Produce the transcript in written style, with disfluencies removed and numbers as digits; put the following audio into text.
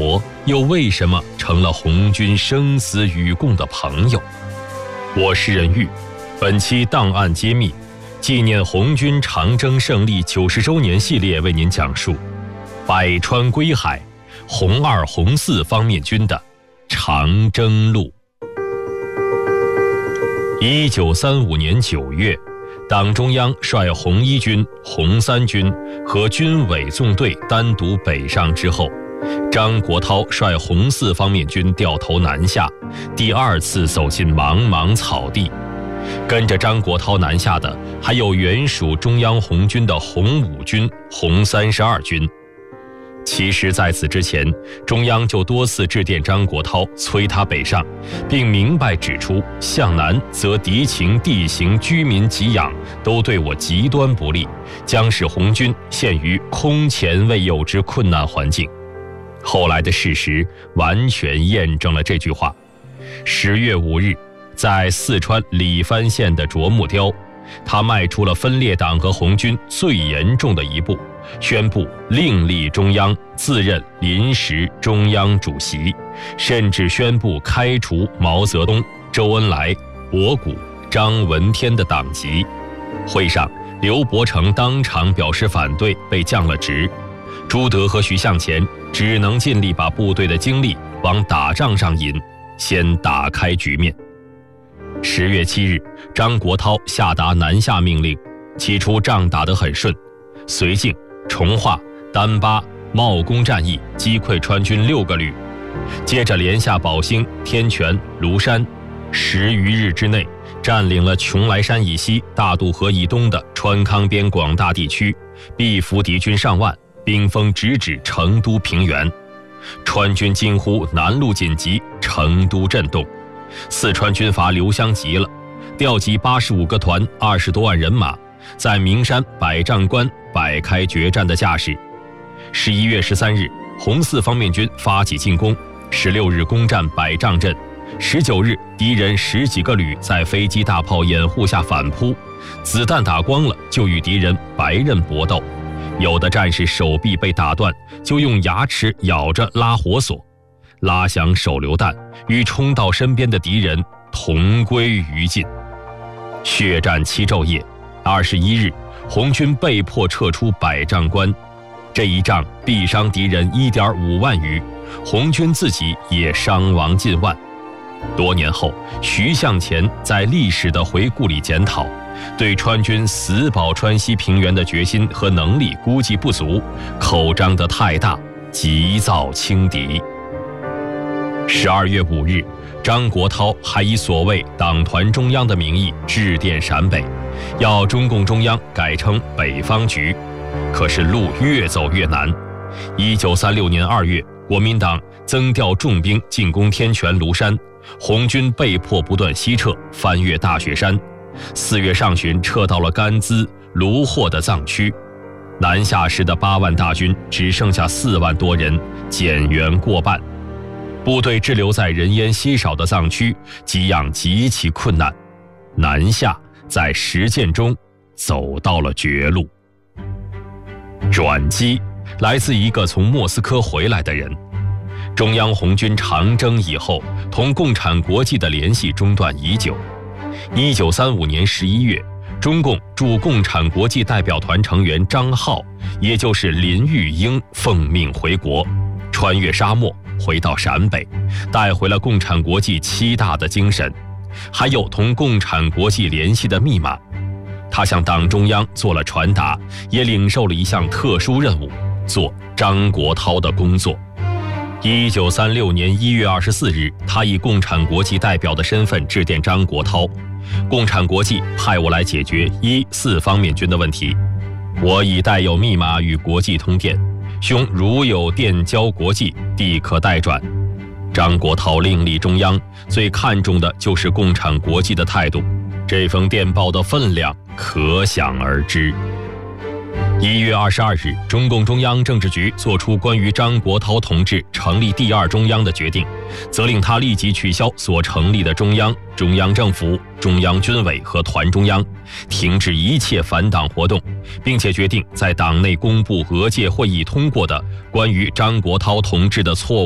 佛又为什么成了红军生死与共的朋友？我是任玉，本期档案揭秘纪念红军长征胜利90周年系列为您讲述百川归海，红2、红4方面军的长征路。1935年9月，党中央率红1军、红3军和军委纵队单独北上之后，张国焘率红4方面军掉头南下，第2次走进茫茫草地。跟着张国焘南下的还有原属中央红军的红5军、红32军。其实在此之前，中央就多次致电张国焘催他北上，并明白指出向南则敌情、地形、居民给养都对我极端不利，将使红军陷于空前未有之困难环境。后来的事实完全验证了这句话。10月5日，在四川理番县的啄木雕，他迈出了分裂党和红军最严重的一步，宣布另立中央，自任临时中央主席，甚至宣布开除毛泽东、周恩来、博古、张闻天的党籍。会上，刘伯承当场表示反对，被降了职。朱德和徐向前只能尽力把部队的精力往打仗上引，先打开局面。10月7日，张国焘下达南下命令，起初仗打得很顺，绥靖、从化、丹巴、茂功战役击溃川军6个旅，接着连下宝兴、天全、庐山，10余日之内占领了邛崃山以西、大渡河以东的川康边广大地区，逼俘敌军上万，兵锋直指成都平原。川军惊呼南路紧急，成都震动。四川军阀刘湘急了，调集85个团，20多万人马，在名山百丈关摆开决战的架势。11月13日，红4方面军发起进攻，16日攻占百丈镇，19日敌人10几个旅在飞机大炮掩护下反扑，子弹打光了就与敌人白刃搏斗，有的战士手臂被打断，就用牙齿咬着拉火索，拉响手榴弹，与冲到身边的敌人同归于尽。血战7昼夜，21日，红军被迫撤出百丈关。这一仗毙伤敌人1.5万余，红军自己也伤亡近万。多年后，徐向前在历史的回顾里检讨，对川军死保川西平原的决心和能力估计不足，口张得太大，急躁轻敌。12月5日，张国焘还以所谓党团中央的名义致电陕北，要中共中央改称北方局。可是路越走越难。1936年2月，国民党增调重兵进攻天全、庐山，红军被迫不断西撤，翻越大雪山。4月上旬撤到了甘孜、卢霍的藏区。南下时的8万大军只剩下4万多人，减员过半。部队滞留在人烟稀少的藏区，给养极其困难。南下在实践中走到了绝路。转机来自一个从莫斯科回来的人。中央红军长征以后，同共产国际的联系中断已久。1935年11月，中共驻共产国际代表团成员张浩，也就是林玉英奉命回国，穿越沙漠回到陕北，带回了共产国际7大的精神，还有同共产国际联系的密码。他向党中央做了传达，也领受了一项特殊任务，做张国焘的工作。1936年1月24日，他以共产国际代表的身份致电张国焘，共产国际派我来解决1、4方面军的问题，我已带有密码与国际通电，兄如有电交国际，地可代转。张国焘另立中央，最看重的就是共产国际的态度，这封电报的分量可想而知。1月22日，中共中央政治局作出关于张国焘同志成立第2中央的决定，责令他立即取消所成立的中央、中央政府、中央军委和团中央，停止一切反党活动，并且决定在党内公布俄界会议通过的关于张国焘同志的错误